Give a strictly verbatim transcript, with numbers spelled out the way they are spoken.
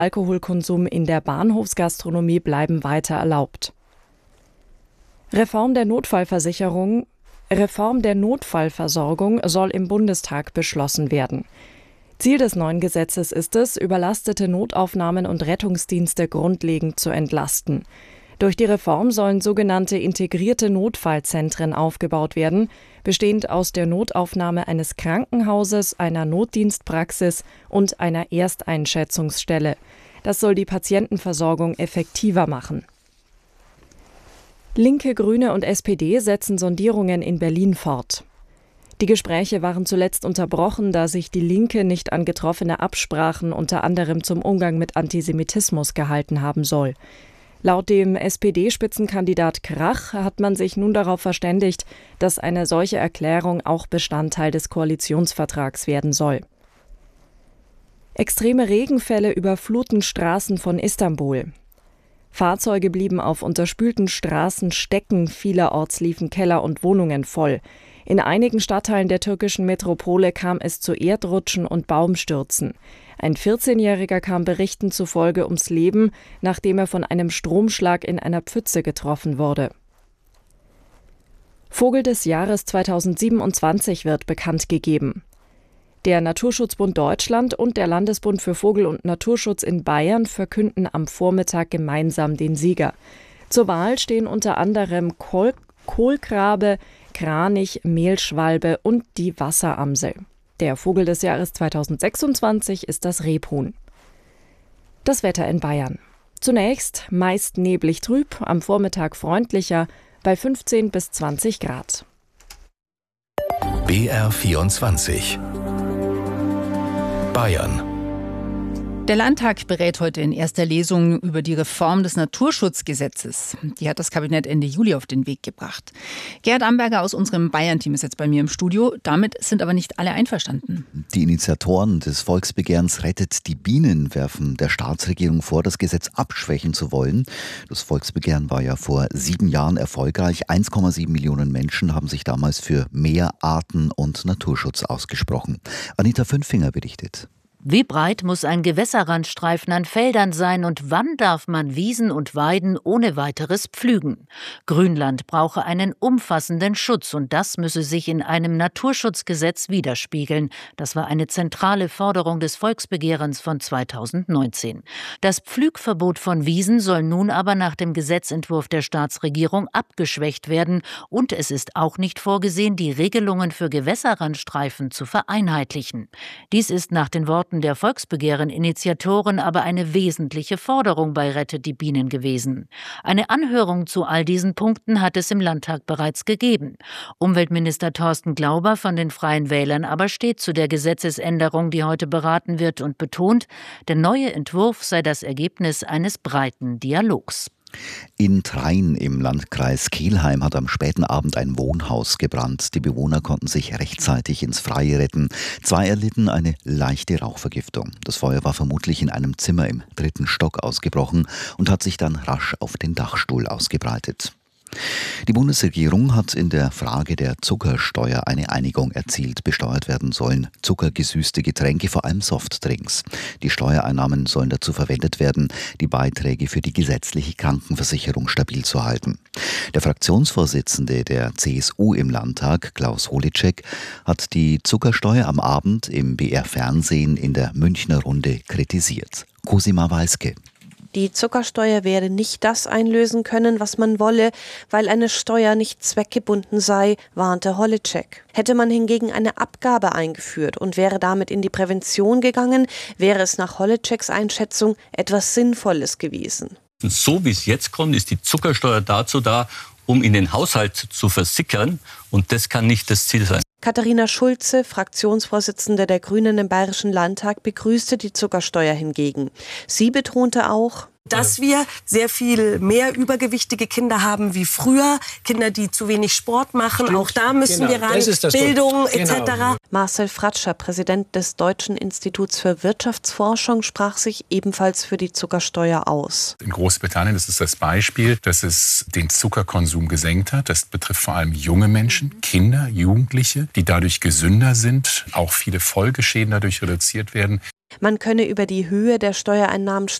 Alkoholkonsum in der Bahnhofsgastronomie bleiben weiter erlaubt. Reform der Notfallversicherung, Reform der Notfallversorgung soll im Bundestag beschlossen werden. Ziel des neuen Gesetzes ist es, überlastete Notaufnahmen und Rettungsdienste grundlegend zu entlasten. Durch die Reform sollen sogenannte integrierte Notfallzentren aufgebaut werden, bestehend aus der Notaufnahme eines Krankenhauses, einer Notdienstpraxis und einer Ersteinschätzungsstelle. Das soll die Patientenversorgung effektiver machen. Linke, Grüne und S P D setzen Sondierungen in Berlin fort. Die Gespräche waren zuletzt unterbrochen, da sich die Linke nicht an getroffene Absprachen unter anderem zum Umgang mit Antisemitismus gehalten haben soll. Laut dem S P D-Spitzenkandidat Krach hat man sich nun darauf verständigt, dass eine solche Erklärung auch Bestandteil des Koalitionsvertrags werden soll. Extreme Regenfälle überfluten Straßen von Istanbul. Fahrzeuge blieben auf unterspülten Straßen stecken, vielerorts liefen Keller und Wohnungen voll. In einigen Stadtteilen der türkischen Metropole kam es zu Erdrutschen und Baumstürzen. Ein vierzehnjähriger kam Berichten zufolge ums Leben, nachdem er von einem Stromschlag in einer Pfütze getroffen wurde. Vogel des Jahres zweitausendsiebenundzwanzig wird bekannt gegeben. Der Naturschutzbund Deutschland und der Landesbund für Vogel- und Naturschutz in Bayern verkünden am Vormittag gemeinsam den Sieger. Zur Wahl stehen unter anderem Kohl- Kohlkrabe, Kranich, Mehlschwalbe und die Wasseramsel. Der Vogel des Jahres zweitausendsechsundzwanzig ist das Rebhuhn. Das Wetter in Bayern. Zunächst meist neblig trüb, am Vormittag freundlicher, bei fünfzehn bis zwanzig Grad. B R vierundzwanzig Bayern. Der Landtag berät heute in erster Lesung über die Reform des Naturschutzgesetzes. Die hat das Kabinett Ende Juli auf den Weg gebracht. Gerhard Amberger aus unserem Bayern-Team ist jetzt bei mir im Studio. Damit sind aber nicht alle einverstanden. Die Initiatoren des Volksbegehrens Rettet die Bienen werfen der Staatsregierung vor, das Gesetz abschwächen zu wollen. Das Volksbegehren war ja vor sieben Jahren erfolgreich. eins Komma sieben Millionen Menschen haben sich damals für mehr Arten- und Naturschutz ausgesprochen. Anita Fünfinger berichtet. Wie breit muss ein Gewässerrandstreifen an Feldern sein und wann darf man Wiesen und Weiden ohne weiteres pflügen? Grünland brauche einen umfassenden Schutz und das müsse sich in einem Naturschutzgesetz widerspiegeln. Das war eine zentrale Forderung des Volksbegehrens von zweitausendneunzehn. Das Pflügverbot von Wiesen soll nun aber nach dem Gesetzentwurf der Staatsregierung abgeschwächt werden und es ist auch nicht vorgesehen, die Regelungen für Gewässerrandstreifen zu vereinheitlichen. Dies ist nach den Worten der Volksbegehren-Initiatoren aber eine wesentliche Forderung bei Rettet die Bienen gewesen. Eine Anhörung zu all diesen Punkten hat es im Landtag bereits gegeben. Umweltminister Thorsten Glauber von den Freien Wählern aber steht zu der Gesetzesänderung, die heute beraten wird und betont, der neue Entwurf sei das Ergebnis eines breiten Dialogs. In Train im Landkreis Kelheim hat am späten Abend ein Wohnhaus gebrannt. Die Bewohner konnten sich rechtzeitig ins Freie retten. Zwei erlitten eine leichte Rauchvergiftung. Das Feuer war vermutlich in einem Zimmer im dritten Stock ausgebrochen und hat sich dann rasch auf den Dachstuhl ausgebreitet. Die Bundesregierung hat in der Frage der Zuckersteuer eine Einigung erzielt. Besteuert werden sollen zuckergesüßte Getränke, vor allem Softdrinks. Die Steuereinnahmen sollen dazu verwendet werden, die Beiträge für die gesetzliche Krankenversicherung stabil zu halten. Der Fraktionsvorsitzende der C S U im Landtag, Klaus Holicek, hat die Zuckersteuer am Abend im B R Fernsehen in der Münchner Runde kritisiert. Cosima Walske. Die Zuckersteuer werde nicht das einlösen können, was man wolle, weil eine Steuer nicht zweckgebunden sei, warnte Holicek. Hätte man hingegen eine Abgabe eingeführt und wäre damit in die Prävention gegangen, wäre es nach Holiceks Einschätzung etwas Sinnvolles gewesen. So wie es jetzt kommt, ist die Zuckersteuer dazu da, um in den Haushalt zu versickern, und das kann nicht das Ziel sein. Katharina Schulze, Fraktionsvorsitzende der Grünen im Bayerischen Landtag, begrüßte die Zuckersteuer hingegen. Sie betonte auch, dass wir sehr viel mehr übergewichtige Kinder haben wie früher, Kinder, die zu wenig Sport machen. Stimmt. Auch da müssen genau. wir ran, Bildung et cetera. Genau. Marcel Fratscher, Präsident des Deutschen Instituts für Wirtschaftsforschung, sprach sich ebenfalls für die Zuckersteuer aus. In Großbritannien ist es das Beispiel, dass es den Zuckerkonsum gesenkt hat. Das betrifft vor allem junge Menschen, Kinder, Jugendliche, die dadurch gesünder sind, auch viele Folgeschäden dadurch reduziert werden. Man könne über die Höhe der Steuereinnahmen